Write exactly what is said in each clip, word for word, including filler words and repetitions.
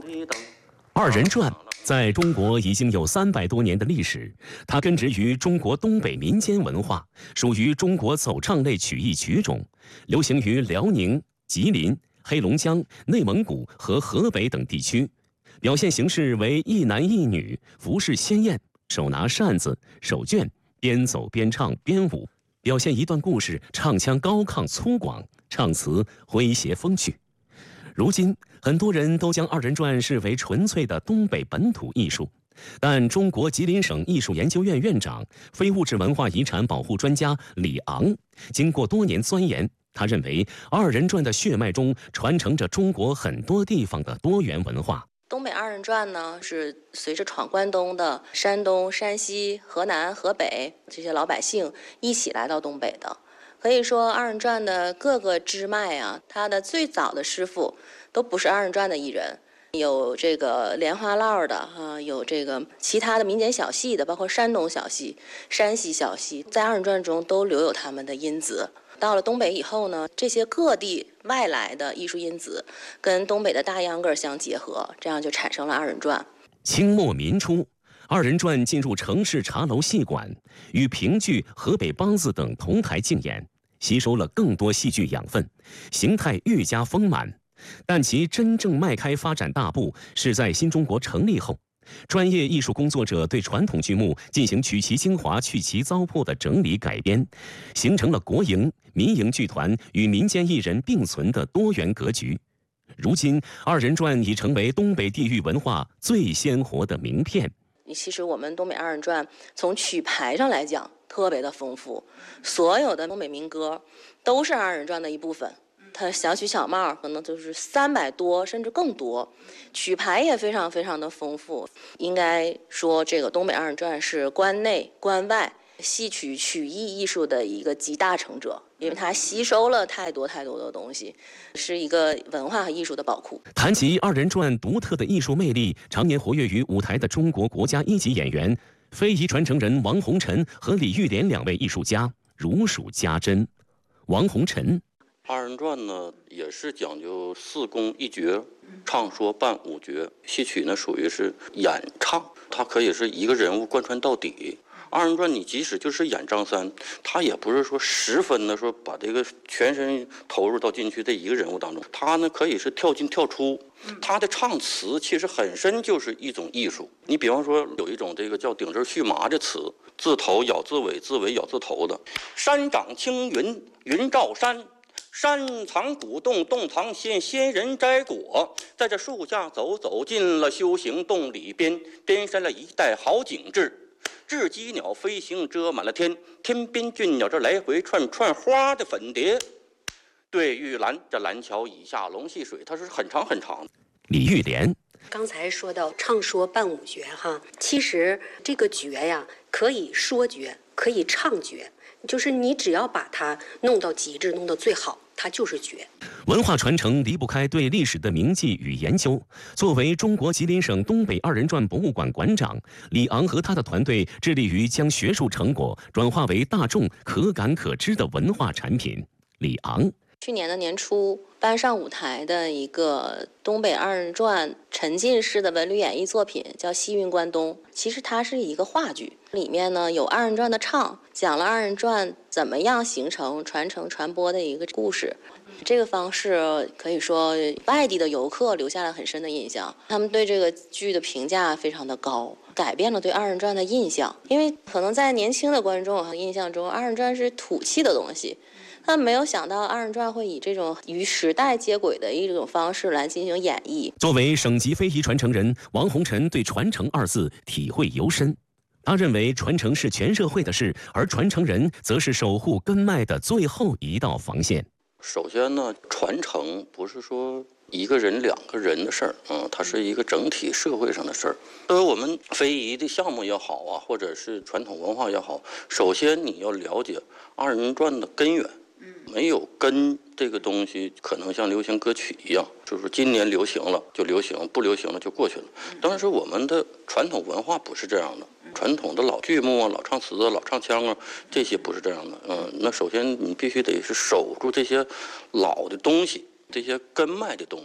二人转在中国已经有三百多年的历史，它根植于中国东北民间文化，属于中国走唱类曲艺曲种，流行于辽宁、吉林、黑龙江、内蒙古和河北等地区。表现形式为一男一女，服饰鲜艳，手拿扇子、手绢，边走边唱边舞，表现一段故事，唱腔高亢粗犷，唱词诙谐风趣。如今，很多人都将二人转视为纯粹的东北本土艺术，但中国吉林省艺术研究院院长、非物质文化遗产保护专家李昂，经过多年钻研，他认为二人转的血脉中传承着中国很多地方的多元文化。 东北二人转呢，是随着闯关东的山东、山西、河南、河北这些老百姓一起来到东北的。可以说，二人转的各个支脉啊，它的最早的师傅都不是二人转的艺人，有这个莲花落的啊，有这个其他的民间小戏的，包括山东小戏、山西小戏，在二人转中都留有他们的因子。到了东北以后呢，这些各地外来的艺术因子跟东北的大秧歌相结合，这样就产生了二人转。 清末民初，二人转进入城市茶楼戏馆，与评剧、河北梆子等同台竞演，吸收了更多戏剧养分，形态愈加丰满。但其真正迈开发展大步是在新中国成立后，专业艺术工作者对传统剧目进行取其精华、去其糟粕的整理改编，形成了国营、民营剧团与民间艺人并存的多元格局。如今，二人转已成为东北地域文化最鲜活的名片。 其实我们东北二人转从曲牌上来讲特别的丰富，所有的东北民歌都是二人转的一部分。它小曲小帽可能就是三百多甚至更多，曲牌也非常非常的丰富。应该说，这个东北二人转是关内关外戏曲曲艺艺术的一个集大成者，因为它吸收了太多太多的东西，是一个文化和艺术的宝库。 谈及二人转独特的艺术魅力，常年活跃于舞台的中国国家一级演员、非遗传承人王红尘和李玉莲两位艺术家如数家珍。王红尘。 二人转呢，也是讲究四功一绝，唱说伴舞绝。戏曲呢，属于是演唱，它可以是一个人物贯穿到底。二人转你即使就是演张三，他也不是说十分的说把这个全身投入到进去这一个人物当中，他呢可以是跳进跳出。他的唱词其实本身就是一种艺术。你比方说有一种这个叫顶针续麻的词，字头咬字尾，字尾咬字头的。山长青云，云罩山。山藏古洞，洞藏仙，仙人摘果。在这树下走走进了修行洞里边，边山了一带好景致。雉鸡鸟飞行遮满了天，天边俊鸟这来回串串花的粉蝶。对玉兰，这蓝桥以下龙戏水，它是很长很长的。 李玉莲。 刚才说到唱说伴舞绝哈，其实这个绝呀，可以说绝，可以唱绝，就是你只要把它弄到极致，弄到最好，它就是绝。 文化传承离不开对历史的铭记与研究。作为中国吉林省东北二人转博物馆馆长，李昂和他的团队致力于将学术成果转化为大众可感可知的文化产品。李昂。 去年的年初搬上舞台的一个东北二人转沉浸式的文旅演绎作品叫《西云关东》，其实它是一个话剧，里面呢有二人转的唱，讲了二人转怎么样形成、传承、传播的一个故事。这个方式可以说外地的游客留下了很深的印象，他们对这个剧的评价非常的高，改变了对二人转的印象。因为可能在年轻的观众印象中，二人转是土气的东西，他没有想到二人转会以这种与时代接轨的一种方式来进行演绎。 作为省级非遗传承人，王红尘对传承二字体会尤深。他认为传承是全社会的事，而传承人则是守护根脉的最后一道防线。 首先呢，传承不是说一个人两个人的事儿，嗯，它是一个整体社会上的事儿。作为我们非遗的项目也好啊，或者是传统文化也好，首先你要了解二人转的根源。没有根这个东西，可能像流行歌曲一样，就是今年流行了就流行，不流行了就过去了。但是我们的传统文化不是这样的，传统的老剧目啊、老唱词啊、老唱腔啊，这些不是这样的。嗯，那首先你必须得是守住这些老的东西，这些根脉的东西。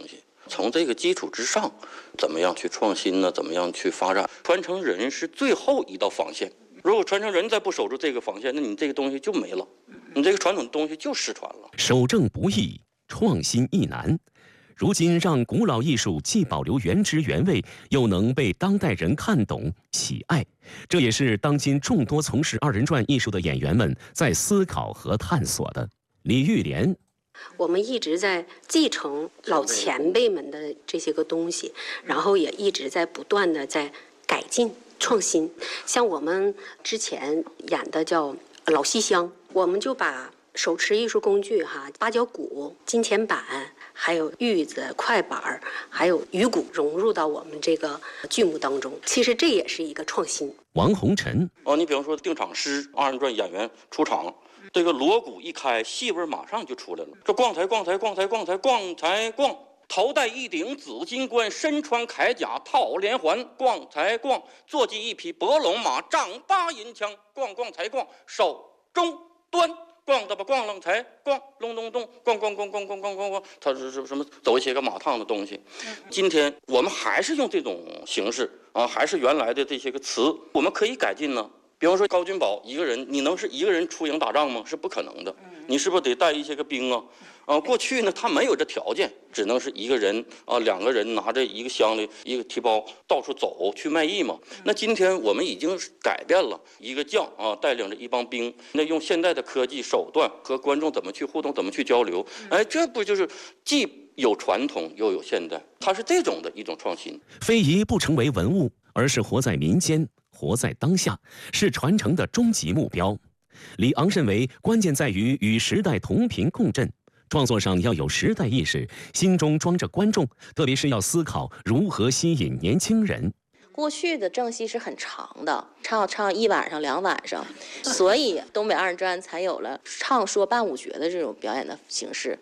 从这个基础之上，怎么样去创新呢？怎么样去发展？传承人是最后一道防线。如果传承人再不守住这个防线，那你这个东西就没了，你这个传统的东西就失传了。 守正不易，创新亦难。如今让古老艺术既保留原汁原味，又能被当代人看懂喜爱，这也是当今众多从事二人转艺术的演员们在思考和探索的。李玉莲， 我们一直在继承老前辈们的这些个东西，然后也一直在不断的在改进创新。像我们之前演的叫老西厢，我们就把手持艺术工具哈，八角鼓、金钱板，还有玉子、快板，还有鱼鼓融入到我们这个剧目当中。其实这也是一个创新。 王红尘， 哦，你比方说定场诗，二人转演员出场，这个锣鼓一开，戏味马上就出来了。这逛台逛台逛台逛台逛台逛，头戴一顶紫金冠，身穿铠甲套连环，逛台逛，坐骑一匹伯龙马，丈八银枪，逛逛才逛，手中端。逛的吧，逛楞才逛，隆咚咚，逛逛逛逛逛逛逛逛，它是什什么走一些个马趟的东西。今天我们还是用这种形式啊，还是原来的这些个词，我们可以改进呢。比方说高君宝一个人，你能是一个人出营打仗吗？是不可能的。你是不是得带一些个兵啊？啊，过去呢他没有这条件，只能是一个人啊，两个人拿着一个箱里一个提包到处走去卖艺嘛。那今天我们已经改变了，一个将啊带领着一帮兵，那用现代的科技手段和观众怎么去互动，怎么去交流，哎，这不就是既有传统又有现代，它是这种的一种创新。 非遗不成为文物，而是活在民间，活在当下，是传承的终极目标。李昂认为，关键在于与时代同频共振，创作上要有时代意识，心中装着观众，特别是要思考如何吸引年轻人。 过去的正戏是很长的，唱要唱一晚上两晚上，所以东北二人转才有了唱说伴舞绝的这种表演的形式。